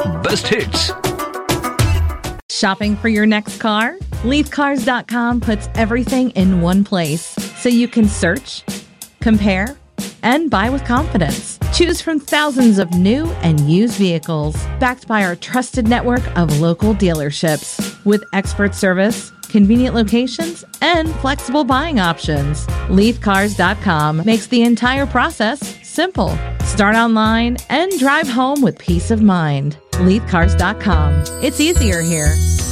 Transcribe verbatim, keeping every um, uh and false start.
best hits. Shopping for your next car? Leith Cars dot com puts everything in one place so you can search, compare, and buy with confidence. Choose from thousands of new and used vehicles backed by our trusted network of local dealerships with expert service, convenient locations, and flexible buying options. Leith Cars dot com makes the entire process simple. Start online and drive home with peace of mind. Leith Cars dot com. It's easier here.